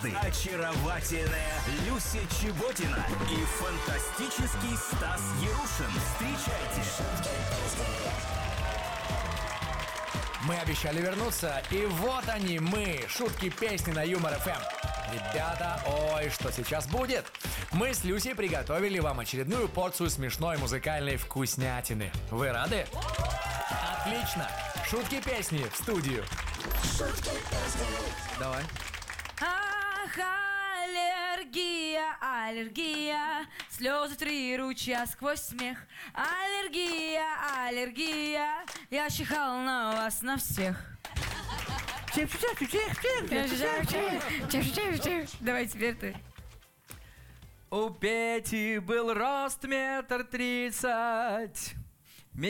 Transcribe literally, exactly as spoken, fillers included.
Очаровательная Люся Чеботина и фантастический Стас Ярушин. Встречайте. Мы обещали вернуться, и вот они, мы, шутки, песни на Юмор эф эм. Ребята, ой, что сейчас будет? Мы с Люсей приготовили вам очередную порцию смешной музыкальной вкуснятины. Вы рады? Отлично! Шутки, песни в студию. Давай. Ах, аллергия, аллергия, слезы три ручья сквозь смех. Аллергия, аллергия, я чихал на вас на всех. Давай теперь ты. У Пети был рост метр тридцать.